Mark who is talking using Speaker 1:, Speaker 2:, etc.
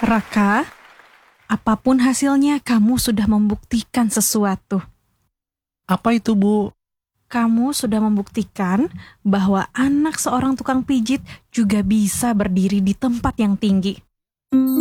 Speaker 1: Raka, apapun hasilnya kamu sudah membuktikan sesuatu.
Speaker 2: Apa itu, Bu?
Speaker 1: Kamu sudah membuktikan bahwa anak seorang tukang pijit juga bisa berdiri di tempat yang tinggi.